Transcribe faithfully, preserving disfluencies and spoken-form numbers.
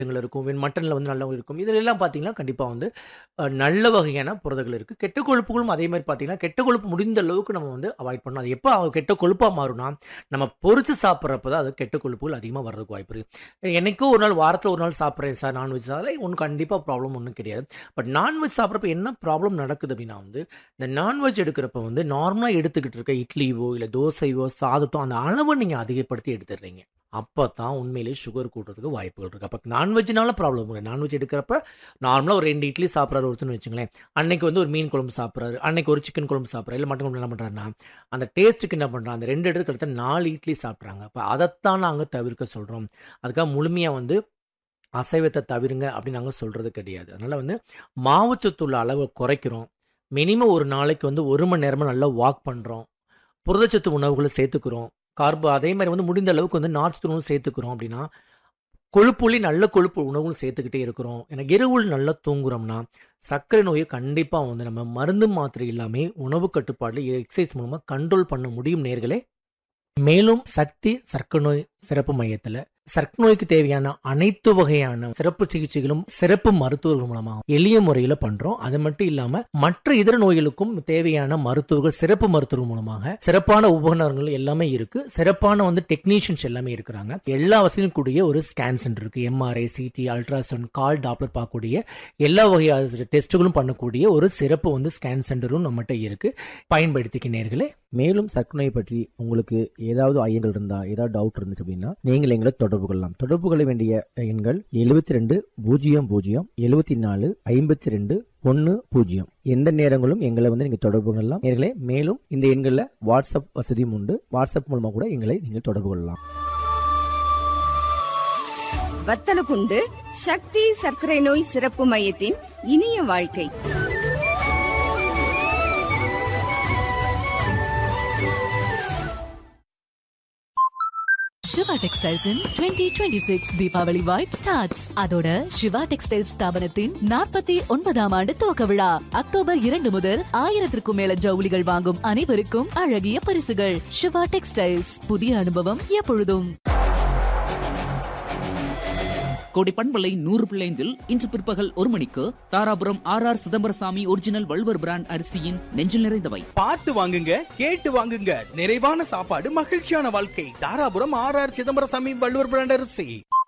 இருக்கும், மட்டனில் வந்து நல்லா இருக்கும். இதில் எல்லாம் பார்த்தீங்கன்னா கண்டிப்பாக வந்து அஹ், நல்ல வகையான புரதங்கள் இருக்குது. கெட்ட கொழுப்புகளும் அதே மாதிரி பார்த்தீங்கன்னா கெட்ட கொழுப்பு முடிந்த அளவுக்கு நம்ம வந்து அவாய்ட் பண்ணணும். அது எப்போ கெட்ட கொழுப்பாக மாறும்னா நம்ம பொரிச்சு சாப்பிட்றப்ப தான் அது கெட்ட கொழுப்புகள் அதிகமாக வர்றதுக்கு வாய்ப்பு இருக்குது. என்னைக்கோ ஒரு நாள் வாரத்தில் ஒரு நாள் சாப்பிட்றேன் சார் நான்வெஜ் சாப்பிட்றேன் ஒன்றும் கண்டிப்பாக ப்ராப்ளம் ஒன்றும் கிடையாது. பட் நான்வெஜ் சாப்பிட்றப்ப என்ன ப்ராப்ளம் நடக்குது அப்படின்னா வந்து இந்த நான்வெஜ் எடுக்கிறப்ப வந்து நார்மலாக எடுத்துக்கிட்டு இருக்க இட்லியோ இல்லை தோசையோ சாதத்தோ அந்த அளவை நீங்கள் அதிகப்படுத்தி எடுத்துடுறீங்க. அப்போ தான் உண்மையிலேயே சுகர் கூட்டுறதுக்கு வாய்ப்புகள் இருக்குது. அப்போ நான்வெஜ்னால ப்ராப்ளம் இல்லை. நான்வெஜ் எடுக்கிறப்ப நார்மலாக ஒரு ரெண்டு இட்லி சாப்பிட்றாரு ஒருத்தர்னு வச்சுங்களேன், அன்னைக்கு வந்து ஒரு மீன் குழம்பு சாப்பிட்றாரு, அன்னைக்கு ஒரு சிக்கன் குழம்பு சாப்பிட்றாரு, இல்லை மட்டன் குழம்பு என்ன பண்ணுறாருன்னா அந்த டேஸ்ட்டுக்கு என்ன பண்ணுறாங்க அந்த ரெண்டு இடத்துக்கு அடுத்த நாலு இட்லி சாப்பிட்றாங்க. அப்போ அதைத்தான் நாங்கள் தவிர்க்க சொல்கிறோம். அதுக்காக முழுமையாக வந்து அசைவத்தை தவிருங்க அப்படின்னு நாங்கள் சொல்கிறது கிடையாது. அதனால் வந்து மாவுச்சத்துள்ள அளவை குறைக்கிறோம். மினிமம் ஒரு நாளைக்கு வந்து ஒரு மணி நேரமாக நல்லா வாக் பண்ணுறோம். புரதச்சத்து உணவுகளை சேர்த்துக்கிறோம். கார்போ அதே மாதிரி வந்து முடிந்த அளவுக்கு வந்து நார்ச்சத்து உணவு சேர்த்துக்கிறோம். அப்படின்னா கொழுப்புள்ளி நல்ல கொழுப்பு உணவும் சேர்த்துக்கிட்டே இருக்கிறோம். எனக்கு இரவுள் நல்லா தூங்குறோம்னா சர்க்கரை நோயை கண்டிப்பாக வந்து நம்ம மருந்து மாத்திரை இல்லாமல் உணவு கட்டுப்பாடு எக்ஸசைஸ் மூலமாக கண்ட்ரோல் பண்ண முடியும் நேர்களே. மேலும் சக்தி சர்க்கரை நோய் சிறப்பு மையத்தில் சர்க்கரை நோய்க்கு தேவையான அனைத்து வகையான சிறப்பு சிகிச்சைகளும் சிறப்பு மருத்துவர்கள் மூலமாக எளிய முறையில் பண்றோம். அது மட்டும் இல்லாம மற்ற இதர நோய்களுக்கும் தேவையான மருத்துவர்கள் சிறப்பு மருத்துவர்கள் மூலமாக சிறப்பான உபகரணங்கள் எல்லாமே இருக்கு. சிறப்பான வந்து டெக்னீஷியன்ஸ் எல்லாமே இருக்கிறாங்க. எல்லா வசதியும் கூடிய ஒரு ஸ்கேன் சென்டர் இருக்கு. எம்ஆர்ஐ, சிடி, அல்ட்ராசவுண்ட், கால் டாப்லர் பார்க்கக்கூடிய எல்லா வகையான டெஸ்ட்டுகளும் பண்ணக்கூடிய ஒரு சிறப்பு வந்து ஸ்கேன் சென்டரும் நம்மகிட்ட இருக்கு. பயன்படுத்திக்க நேர்களே. மேலும் சர்க்கரை நோய் பற்றி உங்களுக்கு ஏதாவது ஐயங்கள் இருந்தா ஏதாவது டவுட் இருந்துச்சு அப்படின்னா நீங்கள் எங்களை தொடர்பு கொள்ளலாம். தொடர்பு கொள்ள வேண்டிய எண்கள் எழுபத்தி ரெண்டு பூஜ்ஜியம் பூஜ்ஜியம் எழுபத்தி நாலு ஐம்பத்தி ரெண்டு ஒன்னு பூஜ்ஜியம். எந்த நேரங்களும் எங்களை வந்து நீங்க தொடர்பு கொள்ளலாம் நேர்களே. மேலும் இந்த எண்களில் வாட்ஸ்அப் வசதியும் உண்டு. வாட்ஸ்அப் மூலமா கூட எங்களை நீங்கள் தொடர்பு கொள்ளலாம். வத்தலகுண்டு சக்தி சர்க்கரை நோய் சிறப்பு மையத்தின் இனிய வாழ்க்கை. சிவா டெக்ஸ்டைல்ஸ் இன் twenty twenty-six Deepavali vibe starts. அதோட சிவா டெக்ஸ்டைல்ஸ் ஸ்தாபனத்தின் நாற்பத்தி ஒன்பதாம் ஆண்டு துவக்க விழா அக்டோபர் இரண்டு முதல் ஆயிரத்திற்கும் மேல ஜவுளிகள் வாங்கும் அனைவருக்கும் அழகிய பரிசுகள். சிவா டெக்ஸ்டைல்ஸ், புதிய அனுபவம் எப்பொழுதும். கோடி பண்பலை நூறு பிள்ளைந்தில் இன்று பிற்பகல் ஒரு மணிக்கு Dharapuram R R Chidambarasamy original Valluvar brand அரிசியின் நெஞ்சில் நிறைந்தவை. பார்த்து வாங்குங்க, கேட்டு வாங்குங்க. நிறைவான சாப்பாடு, மகிழ்ச்சியான வாழ்க்கை. Dharapuram R R Chidambarasamy Valluvar brand அரிசி.